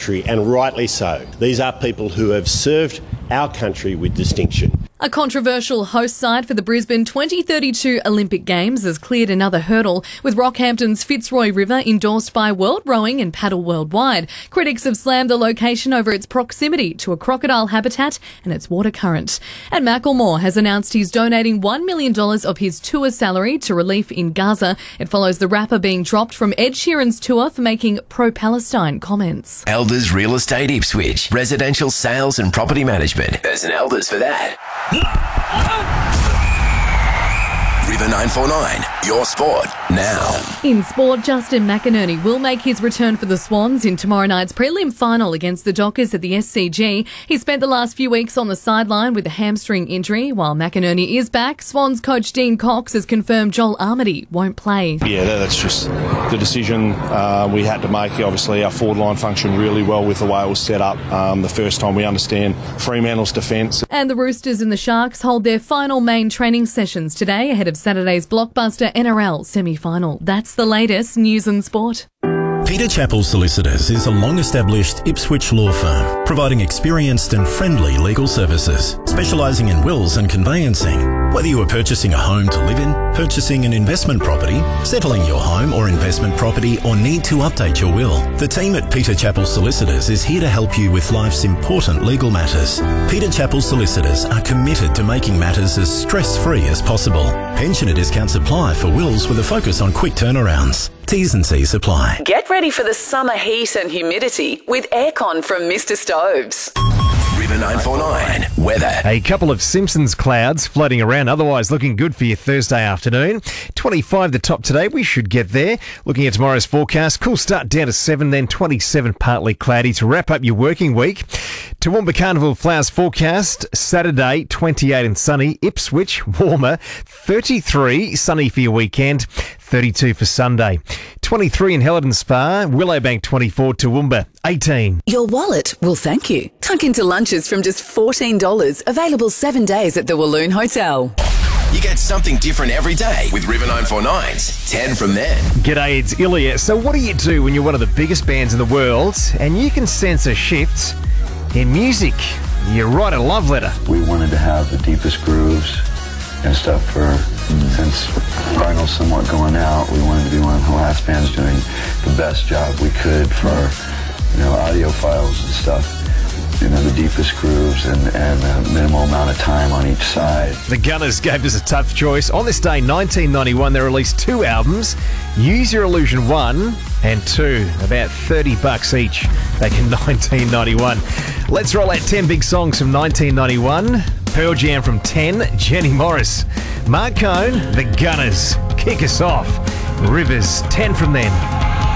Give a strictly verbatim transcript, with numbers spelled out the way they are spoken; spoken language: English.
country, and rightly so. These are people who have served our country with distinction. A controversial host site for the Brisbane twenty thirty-two Olympic Games has cleared another hurdle, with Rockhampton's Fitzroy River endorsed by World Rowing and Paddle Worldwide. Critics have slammed the location over its proximity to a crocodile habitat and its water current. And Macklemore has announced he's donating one million dollars of his tour salary to relief in Gaza. It follows the rapper being dropped from Ed Sheeran's tour for making pro-Palestine comments. Elders Real Estate Ipswich. Residential sales and property management. There's an Elders for that. River nine four nine, your sport now. In sport, Justin McInerney will make his return for the Swans in tomorrow night's prelim final against the Dockers at the S C G. He spent the last few weeks on the sideline with a hamstring injury. While McInerney is back, Swans coach Dean Cox has confirmed Joel Armady won't play. Yeah, that's just the decision uh, we had to make. Obviously, our forward line functioned really well with the way it was set up um, the first time. We understand Fremantle's defence. And the Roosters and the Sharks hold their final main training sessions today ahead of Saturday's blockbuster N R L semi-final. That's the latest news and sport. Peter Chappell Solicitors is a long-established Ipswich law firm, providing experienced and friendly legal services, specialising in wills and conveyancing. Whether you are purchasing a home to live in, purchasing an investment property, settling your home or investment property, or need to update your will, the team at Peter Chappell Solicitors is here to help you with life's important legal matters. Peter Chappell Solicitors are committed to making matters as stress-free as possible. Pensioner discounts apply for wills with a focus on quick turnarounds. T's and C's apply. Get ready for the summer heat and humidity with aircon from Mister Stoves. River nine four nine, weather. A couple of Simpsons clouds floating around, otherwise looking good for your Thursday afternoon. twenty-five the top today, we should get there. Looking at tomorrow's forecast, cool start down to seven, then twenty-seven partly cloudy to wrap up your working week. Toowoomba Carnival Flowers forecast, Saturday twenty-eight and sunny, Ipswich warmer, thirty-three sunny for your weekend, thirty-two for Sunday. twenty-three in Helidon Spa, Willowbank twenty-four, Toowoomba eighteen. Your wallet will thank you. Tuck into lunches from just fourteen dollars, available seven days at the Walloon Hotel. You get something different every day with River nine four nine's ten from then. G'day, it's Ilya. So what do you do when you're one of the biggest bands in the world and you can sense a shift in music? You write a love letter. We wanted to have the deepest grooves and stuff for, mm. since Cardinal's somewhat going out, we wanted to be one of the last bands doing the best job we could for, you know, audio files and stuff. You know, the deepest grooves and, and a minimal amount of time on each side. The Gunners gave us a tough choice. On this day, nineteen ninety-one, they released two albums, Use Your Illusion one and two, about thirty bucks each back in nineteen ninety-one. Let's roll out ten big songs from nineteen ninety-one. Pearl Jam from ten, Jenny Morris. Mark Cohn, The Gunners. Kick us off. Rivers, ten from then.